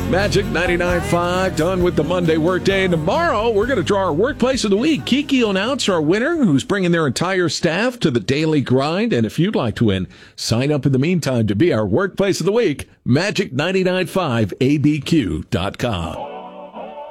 Magic 99.5, done with the Monday workday. And tomorrow, we're going to draw our Workplace of the Week. Kiki will announce our winner, who's bringing their entire staff to the daily grind. And if you'd like to win, sign up in the meantime to be our Workplace of the Week. Magic 99.5abq.com.